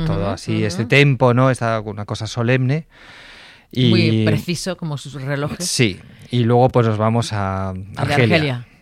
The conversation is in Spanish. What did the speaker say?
todo así, este tempo, ¿no? Esta una cosa solemne. Y muy preciso como sus relojes. Sí, y luego pues nos vamos a Argelia.